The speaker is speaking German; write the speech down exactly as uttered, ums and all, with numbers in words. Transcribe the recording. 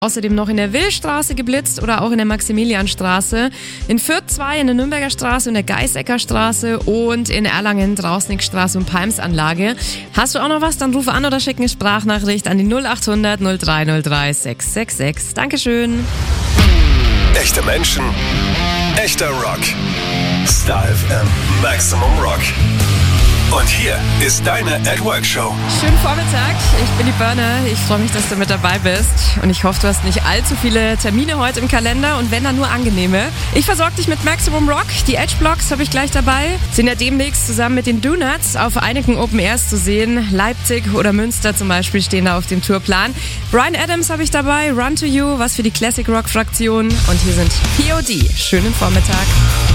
Außerdem noch in der Willstraße geblitzt oder auch in der Maximilianstraße, in Fürth zwei in der Nürnberger Straße und der Geißecker Straße und in Erlangen Drausnickstraße und Palmsanlage. Hast du auch noch was? Dann ruf an oder schick eine Sprachnachricht an die null acht hundert null drei null drei sechs sechs sechs. Dankeschön. Echte Menschen, echter Rock. Star F M Maximum Rock. Und hier ist deine At Work Show. Schönen Vormittag, ich bin die Burner. Ich freue mich, dass du mit dabei bist. Und ich hoffe, du hast nicht allzu viele Termine heute im Kalender und wenn, dann nur angenehme. Ich versorge dich mit Maximum Rock. Die Edge-Blocks habe ich gleich dabei. Sind ja demnächst zusammen mit den Donuts auf einigen Open Airs zu sehen. Leipzig oder Münster zum Beispiel stehen da auf dem Tourplan. Bryan Adams habe ich dabei. Run to You, was für die Classic Rock Fraktion. Und hier sind P O D. Schönen Vormittag.